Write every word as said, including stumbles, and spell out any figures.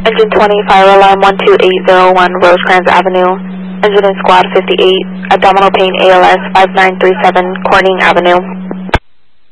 Engine twenty, fire alarm one two eight zero one, Rosecrans Avenue. Engine in squad fifty-eight, abdominal pain A L S five nine three seven, Corning Avenue.